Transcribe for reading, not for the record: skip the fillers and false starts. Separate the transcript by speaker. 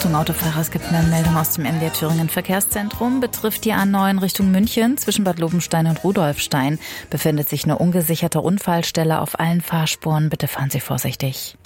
Speaker 1: Achtung Autofahrer, es gibt eine Meldung aus dem MDR Thüringen Verkehrszentrum. Betrifft die A9 in Richtung München. Zwischen Bad Lobenstein und Rudolfstein befindet sich eine ungesicherte Unfallstelle auf allen Fahrspuren. Bitte fahren Sie vorsichtig.